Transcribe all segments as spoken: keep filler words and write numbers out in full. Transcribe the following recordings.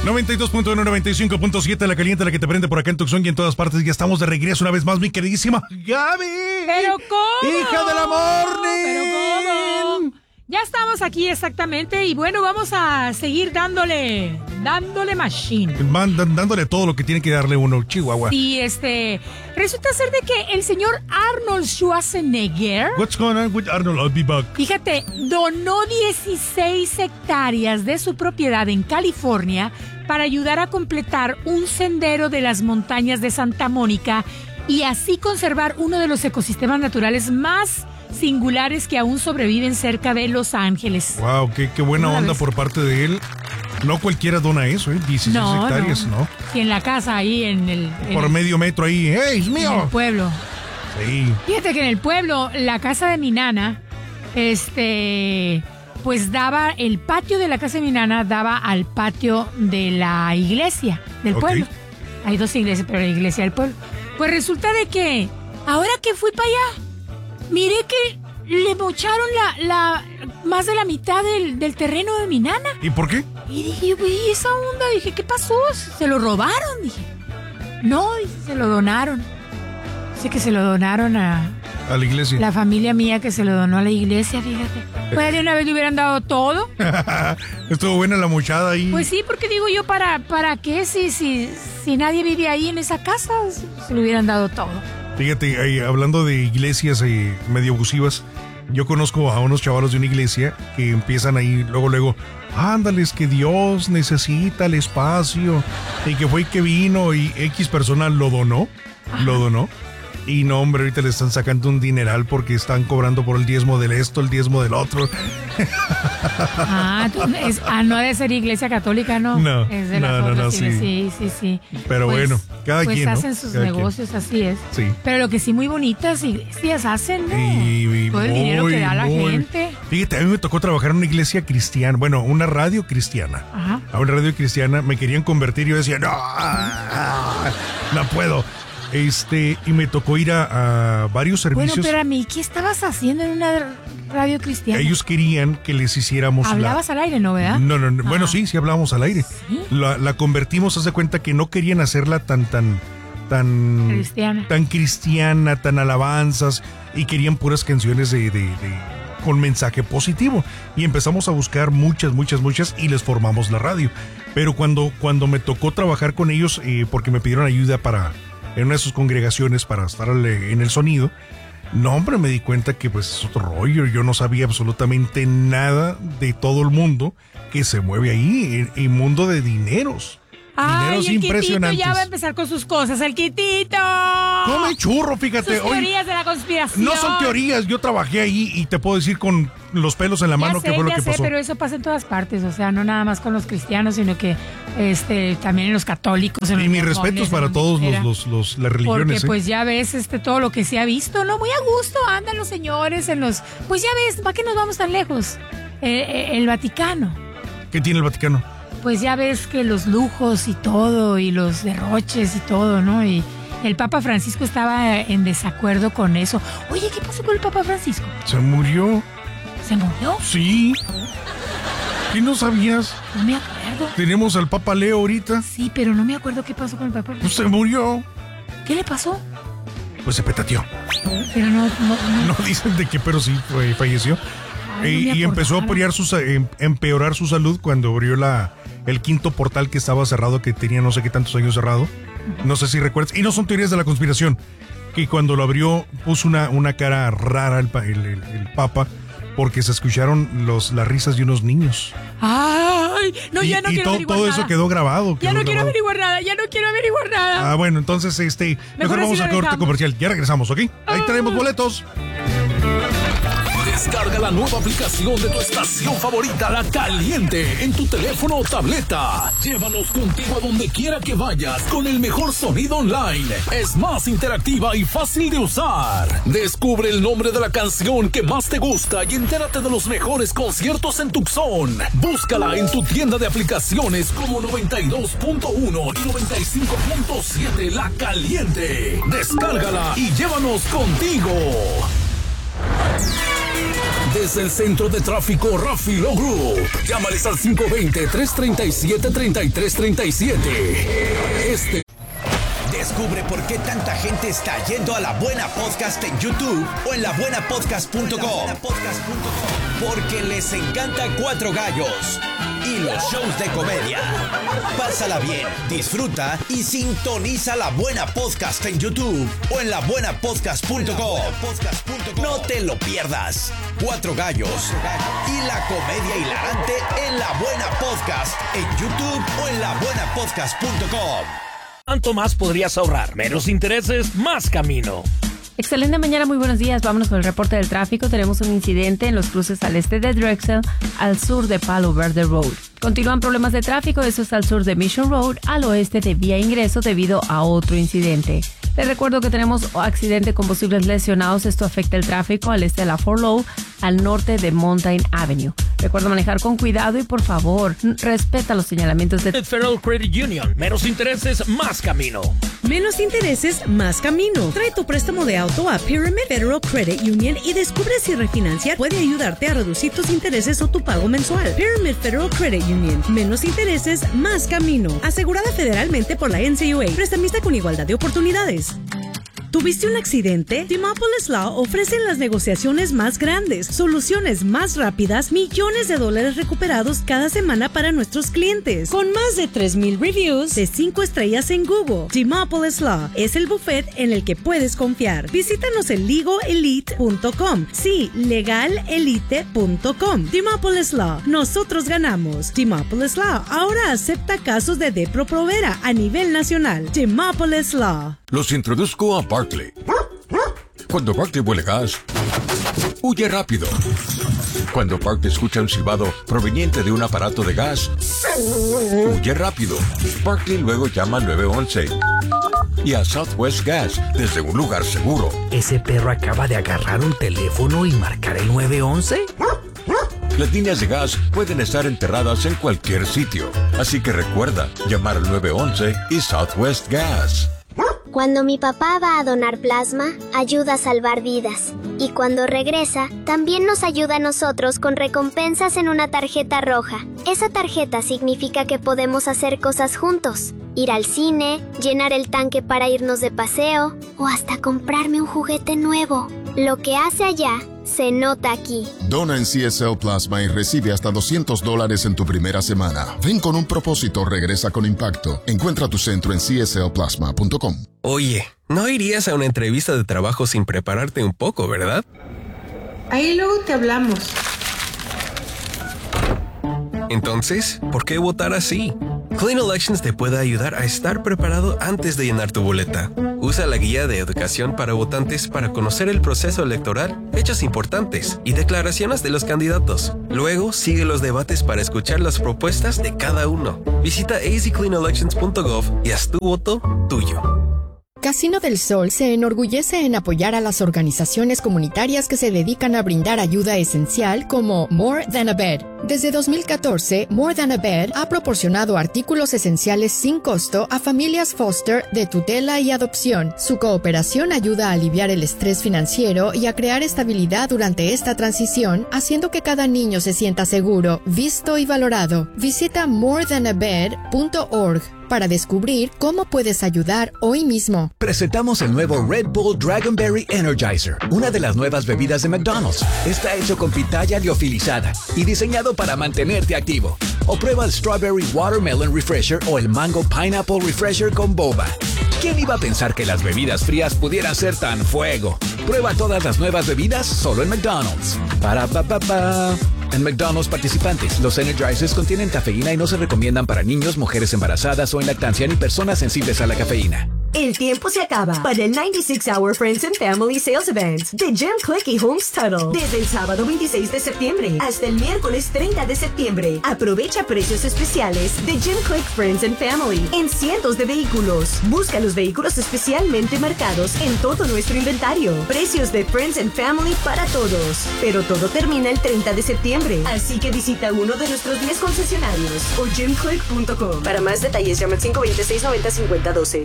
noventa y dos punto uno, noventa y cinco punto siete, la caliente, la que te prende por acá en Tucson y en todas partes. Ya estamos de regreso una vez más, mi queridísima Gaby. ¿Pero cómo? Hija de la morning. ¿Pero cómo? Ya estamos aquí exactamente y bueno, vamos a seguir dándole, dándole machine. Mandan, dándole todo lo que tiene que darle uno, Chihuahua. Y este, resulta ser de que el señor Arnold Schwarzenegger... What's going on with Arnold? I'll be back. Fíjate, donó dieciséis hectáreas de su propiedad en California para ayudar a completar un sendero de las montañas de Santa Mónica y así conservar uno de los ecosistemas naturales más singulares que aún sobreviven cerca de Los Ángeles. Wow, qué, qué buena onda por parte de él. No cualquiera dona eso, ¿eh? dieciséis no, hectáreas, ¿no? ¿no? Sí, en la casa ahí en el... En por el, medio metro ahí, ¡hey, es mío! En el pueblo. Sí. Fíjate que en el pueblo, la casa de mi nana, este... pues daba, el patio de la casa de mi nana daba al patio de la iglesia del pueblo. Okay. Hay dos iglesias, pero la iglesia del pueblo. Pues resulta de que, ahora que fui para allá, miré que le mocharon la, la más de la mitad del, del terreno de mi nana. ¿Y por qué? Y dije, güey, esa onda, dije, ¿qué pasó? ¿Se lo robaron? Dije, no, dije, se lo donaron. Dice que se lo donaron a... A la iglesia. La familia mía que se lo donó a la iglesia, fíjate. Pues de una vez le hubieran dado todo. Estuvo buena la mochada ahí. Pues sí, porque digo yo, ¿para, para qué? Si, si, si nadie vive ahí en esa casa, se le hubieran dado todo. Fíjate, ahí, hablando de iglesias eh, medio abusivas, yo conozco a unos chavalos de una iglesia que empiezan ahí luego, luego, ándales, que Dios necesita el espacio, y que fue y que vino, y X persona lo donó, Ajá. lo donó. Y no, hombre, ahorita le están sacando un dineral porque están cobrando por el diezmo del esto, el diezmo del otro. Ah, es, ah no ha de ser iglesia católica, ¿no? No, es de no, las no, otras, no, sí. sí, sí, sí. Pero pues, bueno, cada pues quien, ¿no? Pues hacen sus cada negocios, quien. Así es. Sí. Pero lo que sí muy bonitas iglesias hacen, ¿no? Y, y todo el muy, dinero que da la muy, gente. Fíjate, a mí me tocó trabajar en una iglesia cristiana, bueno, una radio cristiana. Ajá. A una radio cristiana me querían convertir y yo decía, no, no puedo. Este, y me tocó ir a, a varios servicios. Bueno, pero a mí, ¿qué estabas haciendo en una radio cristiana? Ellos querían que les hiciéramos... ¿Hablabas la... al aire, no, verdad? No, no, no. Bueno, sí, sí hablábamos al aire. ¿Sí? La, la convertimos, haz de cuenta que no querían hacerla tan, tan, tan... Cristiana. Tan cristiana, tan alabanzas, y querían puras canciones de... de, de con mensaje positivo. Y empezamos a buscar muchas, muchas, muchas, y les formamos la radio. Pero cuando, cuando me tocó trabajar con ellos, eh, porque me pidieron ayuda para... en una de sus congregaciones para estar en el sonido, no, hombre, me di cuenta que pues es otro rollo. Yo no sabía absolutamente nada de todo el mundo que se mueve ahí, en, en mundo de dineros. Ay, dineros el impresionantes. Quitito ya va a empezar con sus cosas, el Quitito. Come churro, fíjate. Sus teorías de la conspiración. No son teorías, yo trabajé ahí y te puedo decir con los pelos en la mano sé, qué fue lo ya que sé, pasó. Pero eso pasa en todas partes, o sea, no nada más con los cristianos, sino que este también en los católicos. En y los mis respetos para todos los, los, los, las religiones. Porque ¿eh? pues ya ves este todo lo que se ha visto, ¿no? Muy a gusto andan los señores en los... Pues ya ves, ¿para qué nos vamos tan lejos? Eh, el Vaticano. ¿Qué tiene el Vaticano? Pues ya ves que los lujos y todo, y los derroches y todo, ¿no? Y el Papa Francisco estaba en desacuerdo con eso. Oye, ¿qué pasó con el Papa Francisco? Se murió. ¿Se murió? Sí. ¿Qué no sabías? No me acuerdo. Tenemos al Papa Leo ahorita. Sí, pero no me acuerdo qué pasó con el Papa Francisco. Pues se murió. ¿Qué le pasó? Pues se petateó. Pero no... No, no. no dicen de qué, pero sí fue, falleció. Ay, no y, y empezó a empeorar su, empeorar su salud cuando abrió la... el quinto portal que estaba cerrado, que tenía no sé qué tantos años cerrado. No sé si recuerdas. Y no son teorías de la conspiración. Que cuando lo abrió puso una, una cara rara el, el, el, el Papa, porque se escucharon los, las risas de unos niños. ¡Ay! No, y, ya no y quiero to, averiguar todo nada. eso quedó grabado. Ya quedó no quiero grabado. averiguar nada, ya no quiero averiguar nada. Ah, bueno, entonces este mejor, mejor vamos a corte comercial. Ya regresamos, ¿ok? Ahí ah. tenemos boletos. Descarga la nueva aplicación de tu estación favorita, La Caliente, en tu teléfono o tableta. Llévanos contigo a donde quiera que vayas con el mejor sonido online. Es más interactiva y fácil de usar. Descubre el nombre de la canción que más te gusta y entérate de los mejores conciertos en Tucson. Búscala en tu tienda de aplicaciones como noventa y dos punto uno y noventa y cinco punto siete La Caliente. Descárgala y llévanos contigo. desde el centro de tráfico Rafilo Group. Llámales al cinco dos cero, tres tres siete, tres tres tres siete. Este Descubre por qué tanta gente está yendo a La Buena Podcast en YouTube o en la buena podcast punto com. Porque les encanta Cuatro Gallos y los shows de comedia. Pásala bien, disfruta y sintoniza La Buena Podcast en YouTube o en la buena podcast punto com. No te lo pierdas. Cuatro Gallos y la comedia hilarante en La Buena Podcast en YouTube o en la buena podcast punto com. ¿Cuánto más podrías ahorrar? Menos intereses, más camino. Excelente mañana, muy buenos días. Vámonos con el reporte del tráfico. Tenemos un incidente en los cruces al este de Drexel, al sur de Palo Verde Road. Continúan problemas de tráfico, eso es al sur de Mission Road, al oeste de Vía Ingreso debido a otro incidente. Les recuerdo que tenemos accidente con posibles lesionados. Esto afecta el tráfico al este de la Fort Low, al norte de Mountain Avenue. Recuerda manejar con cuidado y por favor, respeta los señalamientos de Federal Credit Union. Menos intereses, más camino. Menos intereses, más camino. Trae tu préstamo de auto a Pyramid Federal Credit Union y descubre si refinanciar puede ayudarte a reducir tus intereses o tu pago mensual. Pyramid Federal Credit Union. Menos intereses, más camino. Asegurada federalmente por la N C U A. Prestamista con igualdad de oportunidades. ¿Tuviste un accidente? Demopolis Law ofrecen las negociaciones más grandes, soluciones más rápidas, millones de dólares recuperados cada semana para nuestros clientes. Con más de tres mil reviews de cinco estrellas en Google, Demopolis Law es el buffet en el que puedes confiar. Visítanos en legal elite punto com. Sí, legal elite punto com. Demopolis Law. Nosotros ganamos. Demopolis Law ahora acepta casos de Depro Provera a nivel nacional. Demopolis Law. Los introduzco a Barkley. Cuando Barkley huele gas, huye rápido. Cuando Barkley escucha un silbado proveniente de un aparato de gas, huye rápido. Barkley luego llama al nueve once y a Southwest Gas desde un lugar seguro. ¿Ese perro acaba de agarrar un teléfono y marcar el nueve once? Las líneas de gas pueden estar enterradas en cualquier sitio, así que recuerda llamar al nueve once y Southwest Gas. Cuando mi papá va a donar plasma, ayuda a salvar vidas. Y cuando regresa, también nos ayuda a nosotros con recompensas en una tarjeta roja. Esa tarjeta significa que podemos hacer cosas juntos. Ir al cine, llenar el tanque para irnos de paseo, o hasta comprarme un juguete nuevo. Lo que hace allá, se nota aquí. Dona en C S L Plasma y recibe hasta doscientos dólares en tu primera semana. Ven con un propósito, regresa con impacto. Encuentra tu centro en c s l plasma punto com. Oye, no irías a una entrevista de trabajo sin prepararte un poco, ¿verdad? Ahí luego te hablamos. Entonces, ¿por qué votar así? Clean Elections te puede ayudar a estar preparado antes de llenar tu boleta. Usa la guía de educación para votantes para conocer el proceso electoral, fechas importantes y declaraciones de los candidatos. Luego, sigue los debates para escuchar las propuestas de cada uno. Visita a z clean elections punto gov y haz tu voto tuyo. Casino del Sol se enorgullece en apoyar a las organizaciones comunitarias que se dedican a brindar ayuda esencial como More Than a Bed. Desde dos mil catorce, More Than a Bed ha proporcionado artículos esenciales sin costo a familias foster de tutela y adopción. Su cooperación ayuda a aliviar el estrés financiero y a crear estabilidad durante esta transición, haciendo que cada niño se sienta seguro, visto y valorado. Visita more than a bed punto org para descubrir cómo puedes ayudar hoy mismo. Presentamos el nuevo Red Bull Dragonberry Energizer, una de las nuevas bebidas de McDonald's. Está hecho con pitaya liofilizada y diseñado para mantenerte activo. O prueba el Strawberry Watermelon Refresher o el Mango Pineapple Refresher con boba. ¿Quién iba a pensar que las bebidas frías pudieran ser tan fuego? Prueba todas las nuevas bebidas solo en McDonald's. Para pa pa pa. En McDonald's participantes, los Energizers contienen cafeína y no se recomiendan para niños, mujeres embarazadas o en lactancia ni personas sensibles a la cafeína. El tiempo se acaba para el noventa y seis hour Friends and Family Sales Event de Jim Click y Homes Tuttle. Desde el sábado veintiséis de septiembre hasta el miércoles treinta de septiembre. Aprovecha precios especiales de Jim Click Friends and Family en cientos de vehículos. Busca los vehículos especialmente marcados en todo nuestro inventario. Precios de Friends and Family para todos. Pero todo termina el treinta de septiembre. Así que visita uno de nuestros diez concesionarios o jim click punto com. Para más detalles llama al cinco dos cero, seis nueve cero, cinco cero uno dos. Hola,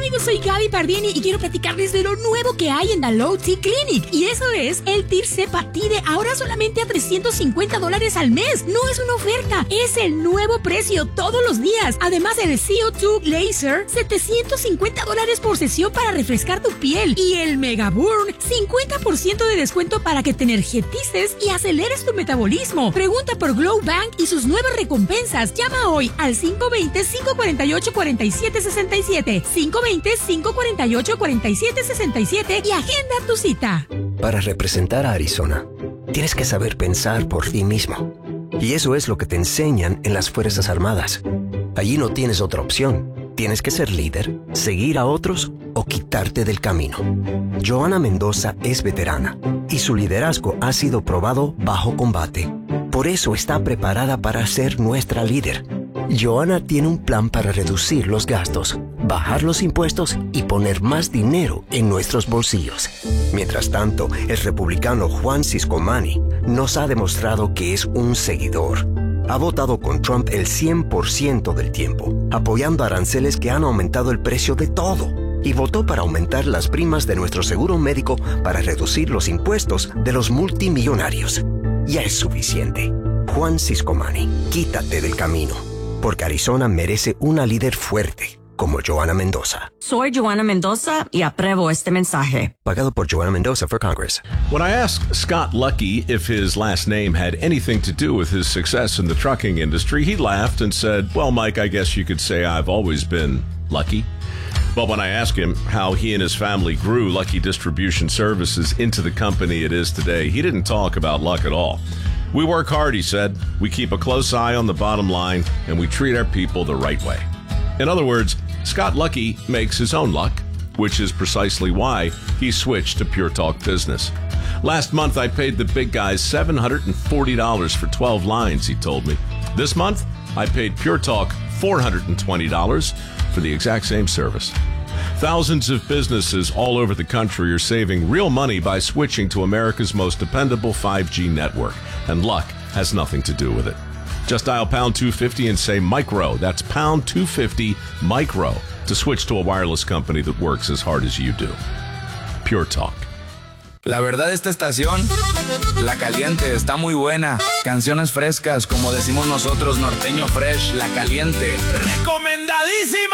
amigos? Soy Gaby Pardini y quiero platicarles de lo nuevo que hay en The Low T Clinic. Y eso es el Tirzepatide, ahora solamente a trescientos cincuenta dólares al mes. No es una oferta, es el nuevo precio todos los días. Además del C O dos Laser, setecientos cincuenta dólares por sesión para refrescar tu piel. Y el Mega Burn, cincuenta por ciento de descuento para que te energetices y aceleres tu metabolismo. Pregunta por Glow Bank y sus nuevas recompensas. Llama hoy al cinco dos cero, cinco cuatro ocho, cuatro siete seis siete, cinco dos cero, cinco cuatro ocho, cuatro siete seis siete y agenda tu cita. Para representar a Arizona, tienes que saber pensar por ti mismo. Y eso es lo que te enseñan en las Fuerzas Armadas. Allí no tienes otra opción. Tienes que ser líder, seguir a otros o quitarte del camino. Johanna Mendoza es veterana y su liderazgo ha sido probado bajo combate. Por eso está preparada para ser nuestra líder. Johanna tiene un plan para reducir los gastos, bajar los impuestos y poner más dinero en nuestros bolsillos. Mientras tanto, el republicano Juan Ciscomani nos ha demostrado que es un seguidor. Ha votado con Trump el cien por ciento del tiempo, apoyando aranceles que han aumentado el precio de todo. Y votó para aumentar las primas de nuestro seguro médico para reducir los impuestos de los multimillonarios. Ya es suficiente. Juan Ciscomani, quítate del camino. Porque Arizona merece una líder fuerte, como Johanna Mendoza. Soy Johanna Mendoza y apruebo este mensaje. Pagado por Johanna Mendoza for Congress. When I asked Scott Lucky if his last name had anything to do with his success in the trucking industry, he laughed and said, well, Mike, I guess you could say I've always been lucky. But when I asked him how he and his family grew Lucky Distribution Services into the company it is today, he didn't talk about luck at all. We work hard, he said. We keep a close eye on the bottom line, and we treat our people the right way. In other words, Scott Lucky makes his own luck, which is precisely why he switched to Pure Talk Business. Last month, I paid the big guys seven hundred forty dollars for twelve lines, he told me. This month, I paid Pure Talk four hundred twenty dollars for the exact same service. Thousands of businesses all over the country are saving real money by switching to America's most dependable five G network, and luck has nothing to do with it. Just dial pound two fifty and say micro. That's pound two fifty micro to switch to a wireless company that works as hard as you do. Pure Talk. La verdad, esta estación, La Caliente, está muy buena. Canciones frescas, como decimos nosotros, norteño fresh, La Caliente. ¡Recomendadísimo!